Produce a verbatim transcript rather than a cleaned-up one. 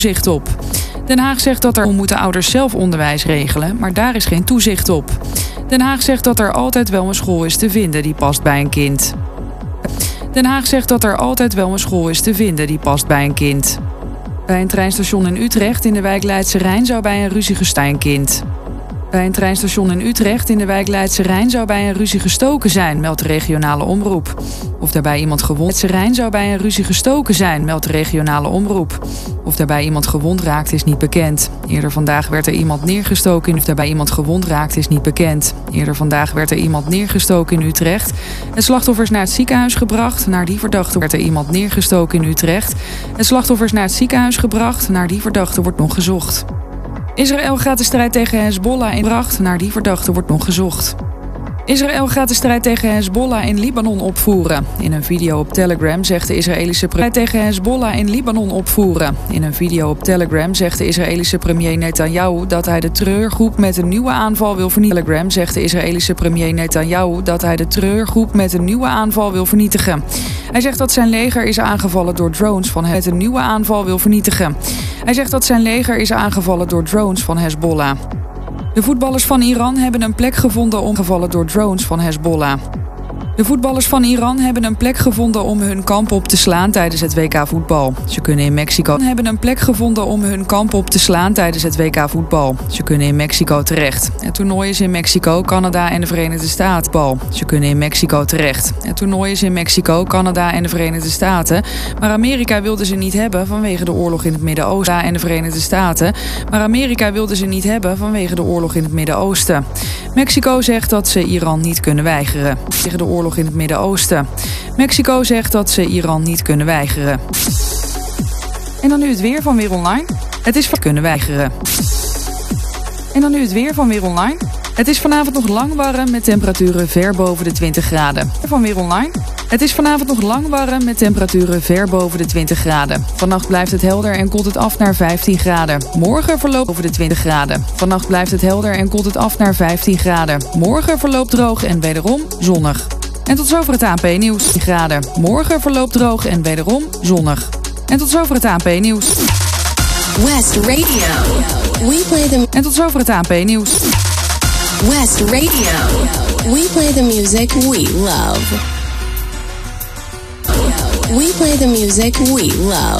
toezicht op. Den Haag zegt dat er moeten ouders zelf onderwijs regelen, maar daar is geen toezicht op. Den Haag zegt dat er altijd wel een school is te vinden die past bij een kind. Den Haag zegt dat er altijd wel een school is te vinden die past bij een kind. Bij een treinstation in Utrecht in de wijk Leidse Rijn zou bij een ruzie gestoken kind. Bij een treinstation in Utrecht in de wijk Leidse Rijn zou bij een ruzie gestoken zijn, meldt de regionale omroep. Of daarbij iemand gewond Leidse Rijn zou bij een ruzie gestoken zijn, meldt de regionale omroep. Of daarbij iemand gewond raakt is niet bekend. Eerder vandaag werd er iemand neergestoken in of daarbij iemand gewond raakt is niet bekend. Eerder vandaag werd er iemand neergestoken in Utrecht. Het slachtoffer is naar het ziekenhuis gebracht. Naar die verdachte werd er iemand neergestoken in Utrecht. Het slachtoffer is naar het ziekenhuis gebracht. Naar die verdachte wordt nog gezocht. Israël gaat de strijd tegen Hezbollah inbracht. Naar die verdachte wordt nog gezocht. Israël gaat de strijd tegen Hezbollah in Libanon opvoeren. In een video op Telegram zegt de Israëlische premier tegen Hezbollah in Libanon opvoeren. In een video op Telegram zegt de Israëlische premier Netanyahu dat hij de terreurgroep met een nieuwe aanval wil vernietigen. Telegram zegt de Israëlische premier Netanyahu dat hij de terreurgroep met een nieuwe aanval wil vernietigen. Hij zegt dat zijn leger is aangevallen door drones van met een nieuwe aanval wil vernietigen. Hij zegt dat zijn leger is aangevallen door drones van Hezbollah. De voetballers van Iran hebben een plek gevonden omgevallen door drones van Hezbollah. De voetballers van Iran hebben een plek gevonden om hun kamp op te slaan tijdens het W K voetbal. Ze kunnen in Mexico hebben een plek gevonden om hun kamp op te slaan tijdens het W K voetbal. Ze kunnen in Mexico terecht. Het toernooi is in Mexico, Canada en de Verenigde Staten. Bal. Ze kunnen in Mexico terecht. Het toernooi is in Mexico, Canada en de Verenigde Staten. Maar Amerika wilde ze niet hebben vanwege de oorlog in het Midden-Oosten en de Verenigde Staten. Maar Amerika wilde ze niet hebben vanwege de oorlog in het Midden-Oosten. Mexico zegt dat ze Iran niet kunnen weigeren. Tegen de oorlog in het Midden-Oosten. Mexico zegt dat ze Iran niet kunnen weigeren. En dan nu het weer van Weer Online. Het is van kunnen weigeren. En dan nu het weer van Weer Online. Het is vanavond nog lang warm met temperaturen ver boven de twintig graden. Van Weer Online. Het is vanavond nog lang warm met temperaturen ver boven de twintig graden. Vannacht blijft het helder en koelt het af naar vijftien graden. Morgen verloopt over de twintig graden. Vannacht blijft het helder en koelt het af naar vijftien graden. Morgen verloopt droog en wederom zonnig. En tot zover het A N P-nieuws. graden. Morgen verloopt droog en wederom zonnig. En tot zover het A N P-nieuws. West Radio. We play the... En tot zover het A N P-nieuws. West Radio. We play the music we love. We play the music we love.